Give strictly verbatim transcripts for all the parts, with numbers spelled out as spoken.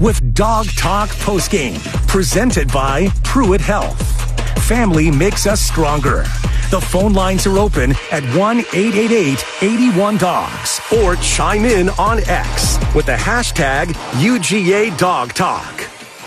with Dog Talk Postgame, presented by Pruitt Health. Family makes us stronger. The phone lines are open at one eight eight eight, eight one, dogs or chime in on X with the hashtag U G A Dog Talk.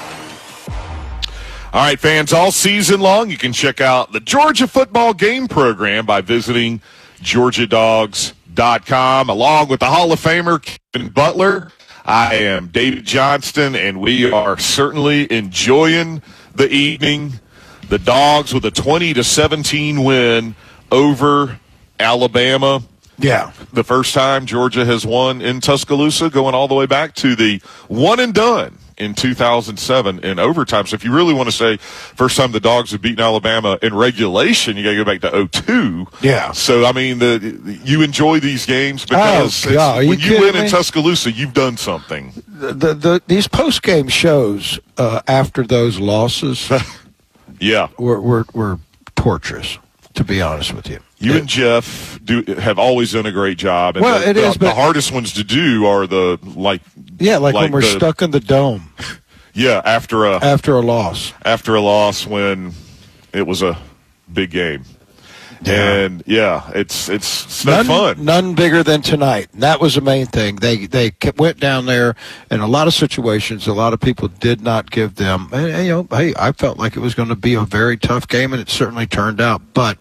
All right, fans, all season long, you can check out the Georgia football game program by visiting Georgia Dogs dot com, along with the Hall of Famer Kevin Butler. I am David Johnston, and we are certainly enjoying the evening. The Dogs with a twenty to seventeen win over Alabama. Yeah. The first time Georgia has won in Tuscaloosa, going all the way back to the one and done in two thousand seven in overtime. So if you really want to say first time the Dogs have beaten Alabama in regulation, you got to go back to oh two. Yeah. So, I mean, the you enjoy these games because oh, God, it's, when you, you win me? in Tuscaloosa, you've done something. The, the, the These post-game shows uh, after those losses yeah. were, were, were torturous, to be honest with you. You it, and Jeff do have always done a great job. And well, the, it the, is, but the hardest ones to do are the like. Yeah, like, like when we're the, stuck in the dome. Yeah, after a after a loss. After a loss when it was a big game. Yeah. And yeah, it's it's, it's no none, fun. None bigger than tonight. And that was the main thing. They they kept, went down there in a lot of situations. A lot of people did not give them. And, you know, hey, I felt like it was going to be a very tough game, and it certainly turned out. But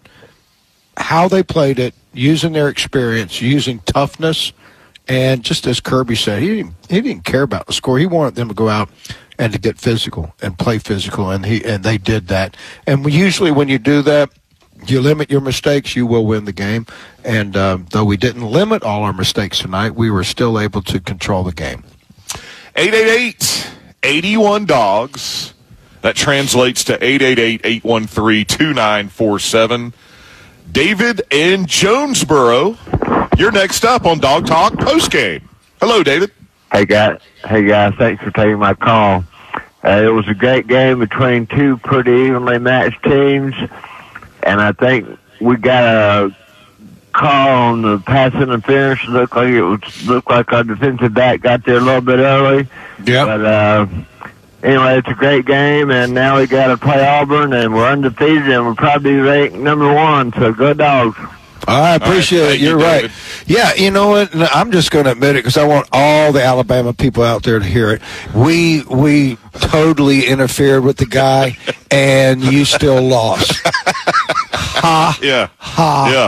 how they played it, using their experience, using toughness, and just as Kirby said, he didn't, he didn't care about the score. He wanted them to go out and to get physical and play physical, and he and they did that. And usually when you do that, you limit your mistakes, you will win the game. And uh, though we didn't limit all our mistakes tonight, we were still able to control the game. eight eight eight, eight one, dogs. That translates to eight eight eight, eight one three, two nine four seven. David in Jonesboro, you're next up on Dog Talk Postgame. Hello, David. Hey, guys. Hey, guys. Thanks for taking my call. Uh, it was a great game between two pretty evenly matched teams, and I think we got a call on the pass interference. It looked like it was, looked like our defensive back got there a little bit early. Yeah. But uh, anyway, it's a great game, and now we got to play Auburn, and we're undefeated, and we'll probably be ranked number one. So go Dogs. I appreciate right, it. You're you, right. David. Yeah, you know what? I'm just going to admit it because I want all the Alabama people out there to hear it. We we totally interfered with the guy, and you still lost. Ha. Yeah. Ha. Yeah.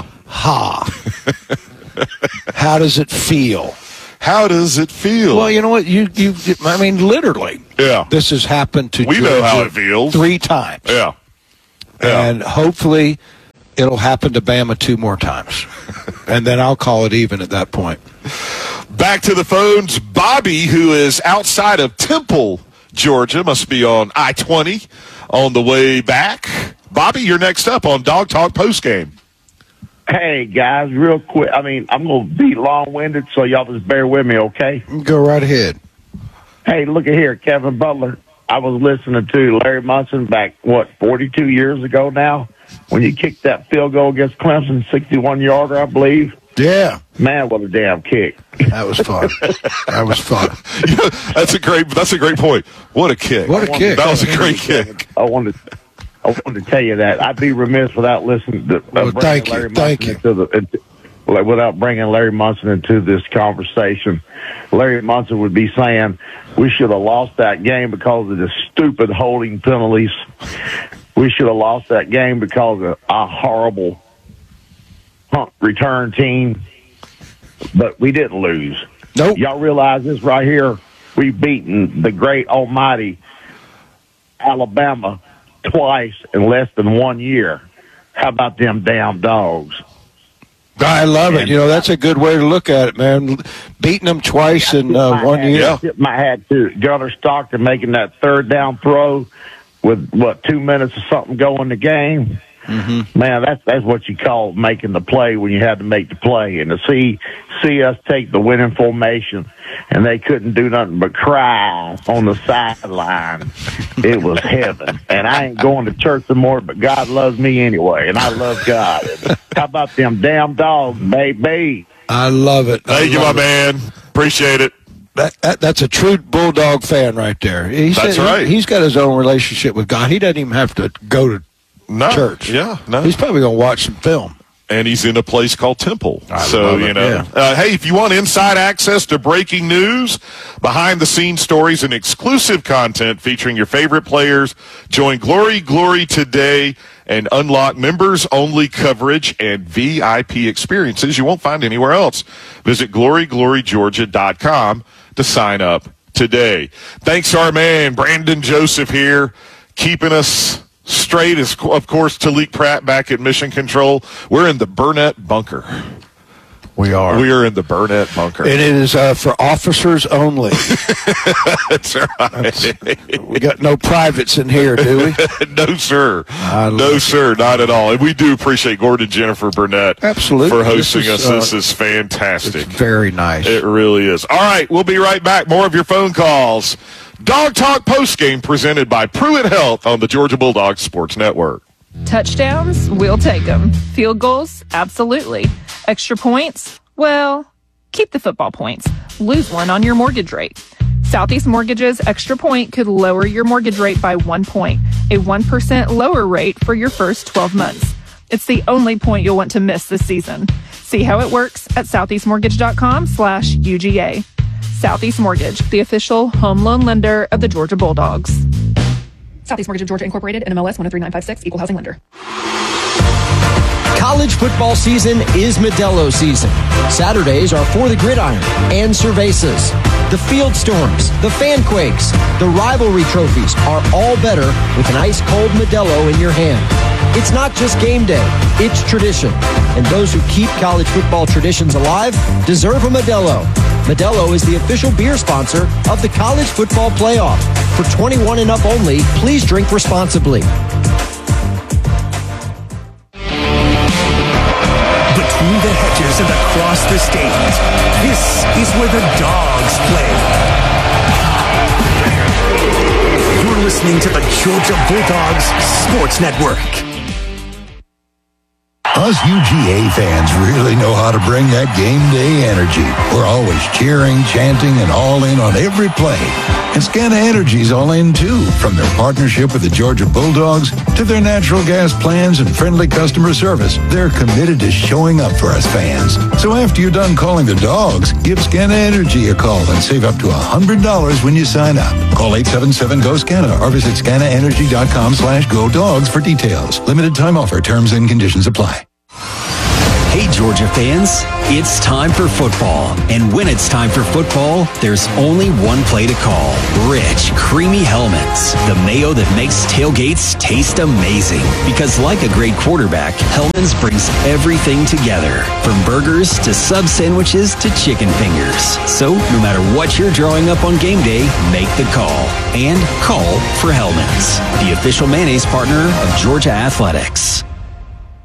Ha. How does it feel? How does it feel? Well, you know what? You you. I mean, literally. Yeah. This has happened to We Georgia know how it feels. three times. Yeah. Yeah. And hopefully it'll happen to Bama two more times. And then I'll call it even at that point. Back to the phones. Bobby, who is outside of Temple, Georgia, must be on I twenty on the way back. Bobby, you're next up on Dog Talk Postgame. Hey, guys, real quick. I mean, I'm going to be long-winded, so y'all just bear with me, okay? Go right ahead. Hey, look at here, Kevin Butler. I was listening to Larry Munson back, what, forty-two years ago now, when you kicked that field goal against Clemson, sixty-one-yarder, I believe. Yeah. Man, what a damn kick. That was fun. That was fun. Yeah, that's a great that's a great point. What a kick. What a kick. That was a great kick. I wanted I wanted to tell you that. I'd be remiss without listening to uh, Well, thank you. Larry Thank Munson you. into the, into, without bringing Larry Munson into this conversation. Larry Munson would be saying we should have lost that game because of the stupid holding penalties. We should have lost that game because of our horrible punt return team. But we didn't lose. Nope. Y'all realize this right here? We've beaten the great almighty Alabama twice in less than one year. How about them damn Dogs? I love it. You know, that's a good way to look at it, man. Beating them twice in uh, one year. I tip my hat to Gunnar Stockton making that third down throw with, what, two minutes or something go in the game. Mm-hmm. Man, that's that's what you call making the play when you had to make the play. And to see see us take the winning formation, and they couldn't do nothing but cry on the sideline. It was heaven. And I ain't going to church anymore, but God loves me anyway, and I love God. How about them damn Dogs, baby? I love it. I Thank you, my love it. man. Appreciate it. That, that, that's a true Bulldog fan right there. He That's said right. He, he's got his own relationship with God. He doesn't even have to go to no, church. Yeah, no. He's probably going to watch some film. And he's in a place called Temple. I so, love you it, know, yeah. uh, hey, if you want inside access to breaking news, behind-the-scenes stories, and exclusive content featuring your favorite players, join Glory Glory today and unlock members-only coverage and V I P experiences you won't find anywhere else. Visit glory glory georgia dot com to sign up today. Thanks to our man, Brandon Joseph here, keeping us straight is, of course, Talik Pratt back at Mission Control. We're in the Burnett Bunker. We are. We are in the Burnett Bunker. And it is uh, for officers only. That's right. That's, we got no privates in here, do we? No, sir. I No, like sir. Not at all. And we do appreciate Gordon Jennifer Burnett Absolutely. for hosting This is, us. uh, This is fantastic. It's very nice. It really is. All right, we'll be right back. More of your phone calls. Dog Talk postgame presented by Pruitt Health on the Georgia Bulldogs Sports Network. Touchdowns? We'll take them. Field goals? Absolutely. Extra points? Well, keep the football points. Lose one on your mortgage rate. Southeast Mortgage's extra point could lower your mortgage rate by one point, a one percent lower rate for your first twelve months. It's the only point you'll want to miss this season. See how it works at southeastmortgage.com slash UGA. Southeast Mortgage, the official home loan lender of the Georgia Bulldogs. Southeast Mortgage of Georgia Incorporated, N M L S one oh three nine five six, Equal Housing Lender. College football season is Modelo season. Saturdays are For the Gridiron and Cervezas. The Field Storms, the Fan Quakes, the rivalry trophies are all better with an ice-cold Modelo in your hand. It's not just game day, it's tradition. And those who keep college football traditions alive deserve a Modelo. Modelo is the official beer sponsor of the College Football Playoff. For twenty-one and up only, please drink responsibly. Between the hedges and across the state, this is where the dogs play. You're listening to the Georgia Bulldogs Sports Network. Us U G A fans really know how to bring that game day energy. We're always cheering, chanting, and all in on every play. And Scana Energy's all in too, from their partnership with the Georgia Bulldogs to their natural gas plans and friendly customer service. They're committed to showing up for us fans. So after you're done calling the dogs, give Scana Energy a call and save up to one hundred dollars when you sign up. Call eight seven seven, G O, SCANA or visit scana energy dot com slash go dogs for details. Limited time offer. Terms and conditions apply. Hey, Georgia fans, it's time for football. And when it's time for football, there's only one play to call. Rich, creamy Hellman's, the mayo that makes tailgates taste amazing. Because like a great quarterback, Hellman's brings everything together. From burgers to sub sandwiches to chicken fingers. So no matter what you're drawing up on game day, make the call. And call for Hellman's, the official mayonnaise partner of Georgia Athletics.